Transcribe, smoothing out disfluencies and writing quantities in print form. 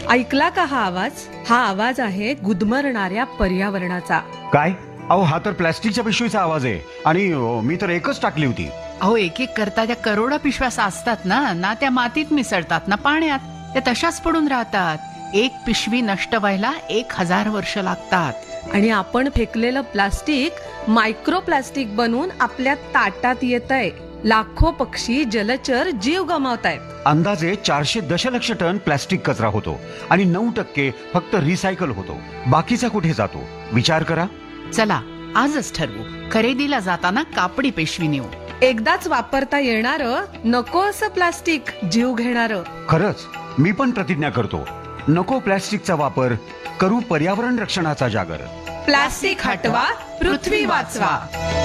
ऐकला का हा आवाज आहे गुदमरणाऱ्या पर्यावरणाचा. काय? अहो, हा तर प्लॅस्टिकच्या पिशवीचा आवाज आहे. आणि मी तर एकच टाकली होती. अहो, एक एक करता त्या करोडा पिशव्या साचतात ना त्या मातीत मिसळतात ना पाण्यात, त्या तशाच पडून राहतात. एक पिशवी नष्ट व्हायला 1000 वर्ष लागतात. आणि आपण फेकलेलं प्लास्टिक मायक्रो प्लास्टिक बनून आपल्या ताटात येतंय. लाखो पक्षी जलचर जीव गमावतायत. अंदाजे 400 दशलक्ष टन प्लॅस्टिक कचरा होतो आणि 9% फक्त रिसायकल होतो. बाकीचा कुठे जातो? विचार करा. चला आजच ठरवू, खरेदीला जाताना कापडी पिशवी नेऊ. एकदाच वापरता येणारं, नको असं प्लास्टिक, जीव घेणारं. खरंच, मी पण प्रतिज्ञा करतो. नको प्लॅस्टिकचा वापर, करू पर्यावरण रक्षणाचा जागर. प्लास्टिक हटवा, पृथ्वी वाचवा.